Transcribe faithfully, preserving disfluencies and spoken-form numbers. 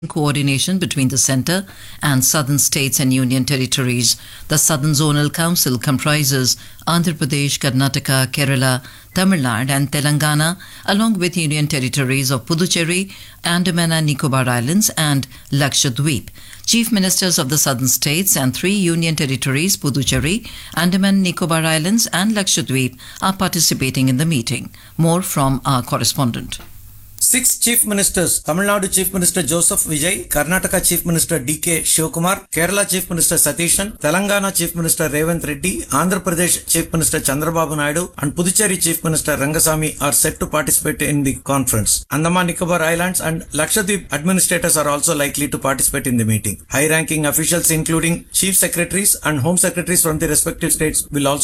coordination between the centre and southern states and union territories. The Southern Zonal Council comprises Andhra Pradesh, Karnataka, Kerala, Tamil Nadu and Telangana, along with union territories of Puducherry, Andaman and Nicobar Islands and Lakshadweep. Chief Ministers of the southern states and three union territories, Puducherry, Andaman, Nicobar Islands and Lakshadweep, are participating in the meeting. More from our correspondent. Six Chief Ministers, Tamil Nadu Chief Minister Joseph Vijay, Karnataka Chief Minister D K Shivakumar, Kerala Chief Minister Satishan, Telangana Chief Minister Revanth Reddy, Andhra Pradesh Chief Minister Chandrababu Naidu and Puducherry Chief Minister Rangasamy are set to participate in the conference. Andaman Nicobar Islands and Lakshadweep administrators are also likely to participate in the meeting. High-ranking officials including Chief Secretaries and Home Secretaries from the respective states will also